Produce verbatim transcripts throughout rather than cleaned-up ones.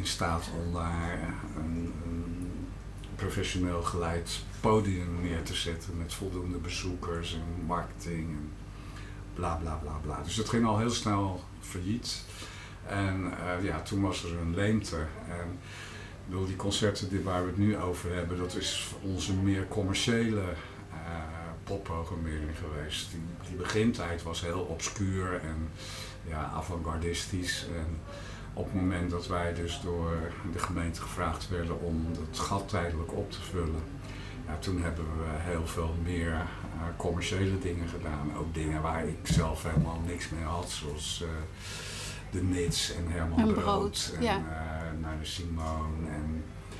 in staat om daar een, een professioneel geleid podium neer te zetten met voldoende bezoekers en marketing en bla bla bla bla. Dus het ging al heel snel failliet. En uh, ja, toen was er een leemte. En ik bedoel, die concerten die waar we het nu over hebben, dat is onze meer commerciële uh, popprogrammering geweest. Die, die begintijd was heel obscuur en ja, avant-gardistisch. En op het moment dat wij dus door de gemeente gevraagd werden om het gat tijdelijk op te vullen, ja, toen hebben we heel veel meer uh, commerciële dingen gedaan. Ook dingen waar ik zelf helemaal niks mee had, zoals uh, de Nits en Herman en Brood. Brood en ja. uh, naar de Simone. En,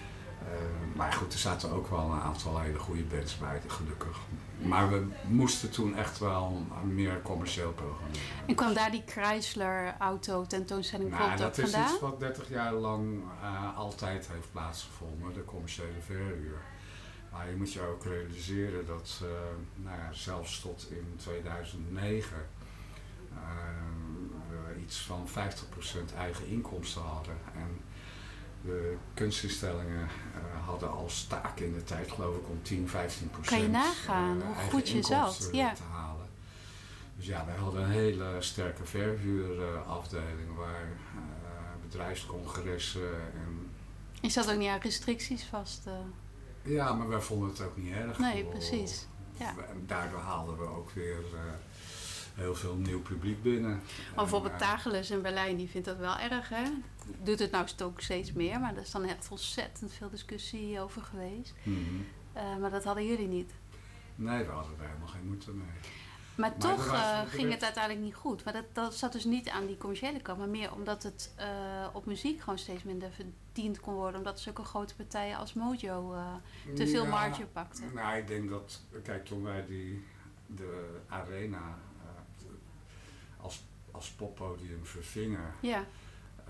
uh, maar goed, er zaten ook wel een aantal hele goede bands bij, gelukkig. Maar we moesten toen echt wel meer commercieel programmeren. En kwam daar die Chrysler auto tentoonstelling nou, bijvoorbeeld ook vandaan? Dat is iets wat dertig jaar lang uh, altijd heeft plaatsgevonden, de commerciële verhuur. Maar je moet je ook realiseren dat uh, nou ja, zelfs tot in tweeduizend negen uh, we iets van vijftig procent eigen inkomsten hadden. En de kunstinstellingen uh, hadden als taak in de tijd geloof ik om tien, vijftien procent kan je nagaan uh, hoe eigen goed je inkomsten zat ja. te halen. Dus ja, wij hadden een hele sterke verhuurafdeling uh, waar uh, bedrijfscongressen en... Je zat ook niet aan restricties vast? Uh... Ja, maar wij vonden het ook niet erg. Nee, precies. Ja. En daardoor haalden we ook weer uh, heel veel nieuw publiek binnen. Maar bijvoorbeeld uh, Tageles in Berlijn, die vindt dat wel erg, hè? Doet het nou ook steeds meer, maar er is dan echt ontzettend veel discussie over geweest. Mm-hmm. Uh, maar dat hadden jullie niet. Nee, we hadden er helemaal geen moeite mee. Maar, maar toch uh, ging werd... het uiteindelijk niet goed. Maar dat, dat zat dus niet aan die commerciële kant, maar meer omdat het uh, op muziek gewoon steeds minder verdiend kon worden. Omdat zulke grote partijen als Mojo uh, te veel ja, marge pakten. Nou, ik denk dat, kijk, toen wij die, de arena uh, als, als poppodium vervingen. Ja. Uh,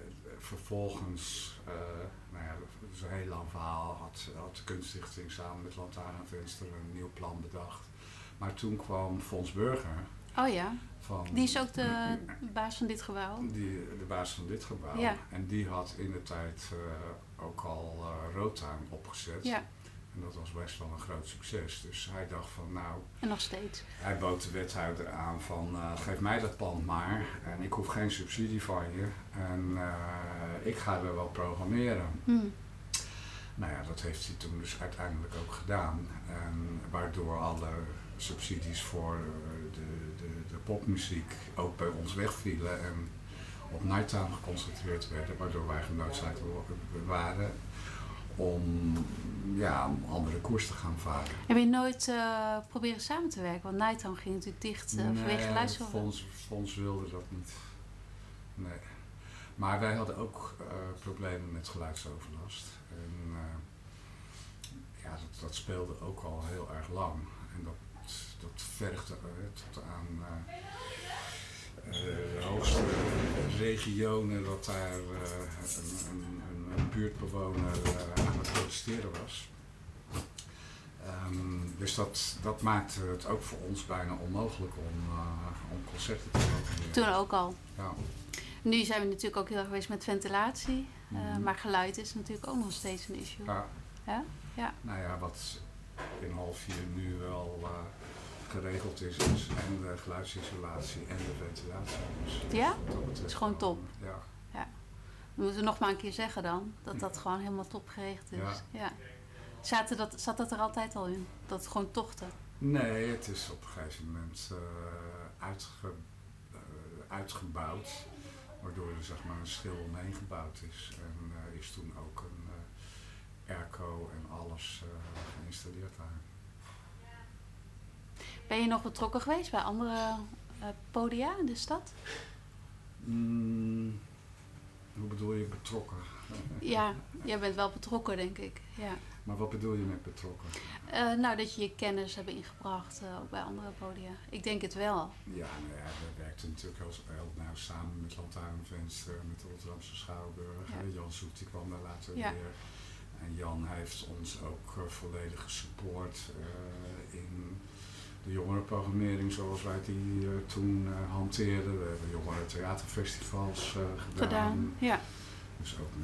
vervolgens, uh, nou ja, dat is een heel lang verhaal, had, had de Kunststichting samen met Lantaarnvenster een nieuw plan bedacht. Maar toen kwam Fons Burger. Oh ja, van, die is ook de baas van dit gebouw. Die, de baas van dit gebouw. Ja. En die had in de tijd uh, ook al uh, Roodtuin opgezet. Ja. En dat was best wel een groot succes. Dus hij dacht van nou... En nog steeds. Hij bood de wethouder aan van uh, geef mij dat pand maar. En ik hoef geen subsidie van je. En uh, ik ga er wel programmeren. Hmm. Nou ja, dat heeft hij toen dus uiteindelijk ook gedaan. En waardoor alle subsidies voor de, de, de popmuziek ook bij ons wegvielen. En op Nighttime geconcentreerd werden. Waardoor wij genoodzaakt waren om ja, een andere koers te gaan varen. Heb je nooit uh, proberen samen te werken? Want Nighttime ging natuurlijk dicht uh, nee, vanwege geluidsoverlast. Fons, Fons wilde dat niet. Nee. Maar wij hadden ook uh, problemen met geluidsoverlast. En uh, ja, dat, dat speelde ook al heel erg lang. En dat, dat vergde uh, tot aan uh, uh, de hoogste regionen dat daar uh, een, een, een buurtbewoner uh, aan het protesteren was. Um, dus dat, dat maakte het ook voor ons bijna onmogelijk om, uh, om concerten te organiseren. Toen ook al. Ja. Nu zijn we natuurlijk ook heel erg geweest met ventilatie. Mm-hmm. Uh, maar geluid is natuurlijk ook nog steeds een issue. Ja. Ja? Ja. Nou ja, wat in half vier nu wel uh, geregeld is, is en de geluidsisolatie en de ventilatie. Dus, ja? Dat is gewoon top. Ja. Ja. We moeten nog maar een keer zeggen dan, dat dat gewoon helemaal top geregeld is. Ja. Ja. Zat, dat, zat dat er altijd al in? Dat het gewoon tochtte? Nee, het is op een gegeven moment uh, uitge, uh, uitgebouwd. Waardoor er zeg maar een schil omheen gebouwd is. En uh, is toen ook een uh, airco en alles uh, geïnstalleerd daar. Ben je nog betrokken geweest bij andere uh, podia in de stad? Mm, hoe bedoel je betrokken? Ja, jij bent wel betrokken denk ik. Ja. Maar wat bedoel je met betrokken? Uh, nou, dat je je kennis hebt ingebracht, uh, ook bij andere podia. Ik denk het wel. Ja, nou ja, we werkten natuurlijk heel, heel nauw samen met Lantaarnvenster, met de Rotterdamse Schouwburg. Ja. Jan Zoet die kwam daar later ja. weer. En Jan heeft ons ook uh, volledig gesupport uh, in de jongerenprogrammering zoals wij die uh, toen uh, hanteerden. We hebben jongeren theaterfestivals uh, gedaan. gedaan. Ja. Dus ook